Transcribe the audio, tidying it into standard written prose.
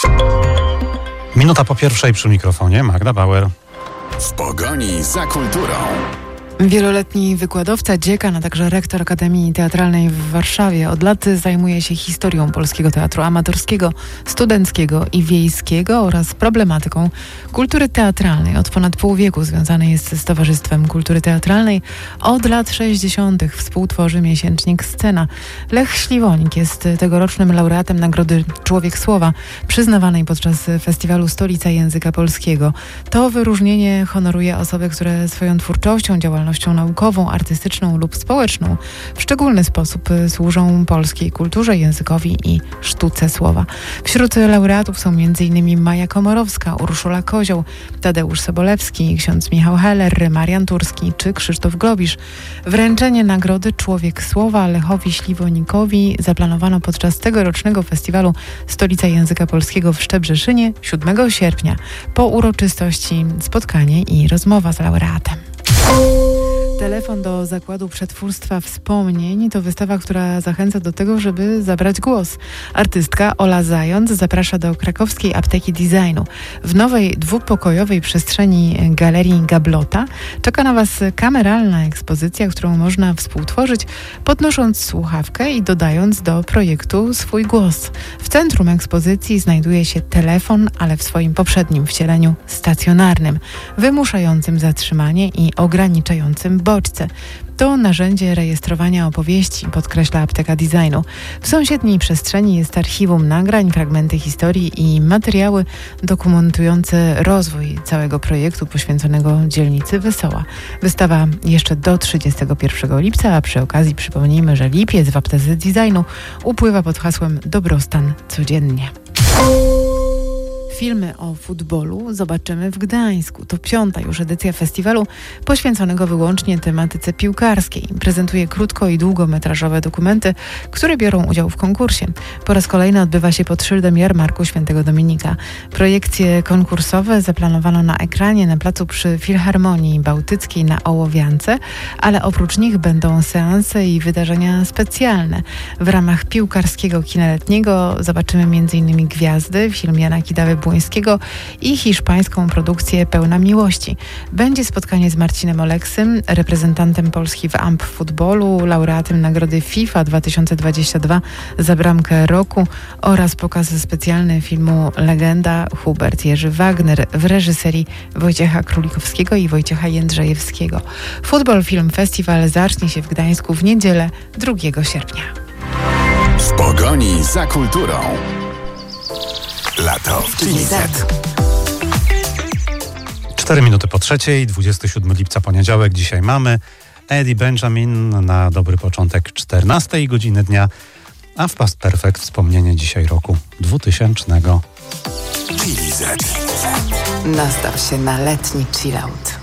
Minuta po pierwszej przy mikrofonie Magda Bauer. W pogoni za kulturą. Wieloletni wykładowca, dziekan, a także rektor Akademii Teatralnej w Warszawie od lat zajmuje się historią polskiego teatru amatorskiego, studenckiego i wiejskiego oraz problematyką kultury teatralnej. Od ponad pół wieku związany jest z Towarzystwem Kultury Teatralnej. Od lat 60. współtworzy miesięcznik Scena. Lech Śliwonik jest tegorocznym laureatem Nagrody Człowiek Słowa, przyznawanej podczas festiwalu Stolica Języka Polskiego. To wyróżnienie honoruje osoby, które swoją twórczością, działalnością naukową, artystyczną lub społeczną w szczególny sposób służą polskiej kulturze, językowi i sztuce słowa. Wśród laureatów są m.in. Maja Komorowska, Urszula Kozioł, Tadeusz Sobolewski, ksiądz Michał Heller, Marian Turski czy Krzysztof Globisz. Wręczenie Nagrody Człowiek Słowa Lechowi Śliwonikowi zaplanowano podczas tegorocznego festiwalu Stolica Języka Polskiego w Szczebrzeszynie 7 sierpnia. Po uroczystości spotkanie i rozmowa z laureatem. Telefon do Zakładu Przetwórstwa Wspomnień to wystawa, która zachęca do tego, żeby zabrać głos. Artystka Ola Zając zaprasza do krakowskiej apteki designu. W nowej dwupokojowej przestrzeni Galerii Gablota czeka na Was kameralna ekspozycja, którą można współtworzyć, podnosząc słuchawkę i dodając do projektu swój głos. W centrum ekspozycji znajduje się telefon, ale w swoim poprzednim wcieleniu stacjonarnym, wymuszającym zatrzymanie i ograniczającym bodźce. To narzędzie rejestrowania opowieści, podkreśla apteka designu. W sąsiedniej przestrzeni jest archiwum nagrań, fragmenty historii i materiały dokumentujące rozwój całego projektu poświęconego dzielnicy Wesoła. Wystawa jeszcze do 31 lipca, a przy okazji przypomnijmy, że lipiec w aptece designu upływa pod hasłem Dobrostan codziennie. Filmy o futbolu zobaczymy w Gdańsku. To 5. już edycja festiwalu poświęconego wyłącznie tematyce piłkarskiej. Prezentuje krótko- i długometrażowe dokumenty, które biorą udział w konkursie. Po raz kolejny odbywa się pod szyldem Jarmarku Świętego Dominika. Projekcje konkursowe zaplanowano na ekranie na placu przy Filharmonii Bałtyckiej na Ołowiance, ale oprócz nich będą seanse i wydarzenia specjalne. W ramach piłkarskiego kina letniego zobaczymy m.in. Gwiazdy, film Jana Kidawy-Błońskiego i hiszpańską produkcję Pełna Miłości. Będzie spotkanie z Marcinem Oleksym, reprezentantem Polski w AMP Futbolu, laureatem nagrody FIFA 2022 za bramkę roku oraz pokaz specjalny filmu Legenda Hubert Jerzy Wagner w reżyserii Wojciecha Królikowskiego i Wojciecha Jędrzejewskiego. Futbol Film Festiwal zacznie się w Gdańsku w niedzielę 2 sierpnia. W pogoni za kulturą. Lato w Chili Z. 4 minuty po trzeciej, 27 lipca, poniedziałek. Dzisiaj mamy Eddie Benjamin na dobry początek 14 godziny dnia, a w Past Perfect wspomnienie dzisiaj roku 2000. Chili Z. Nastaw się na letni chillout.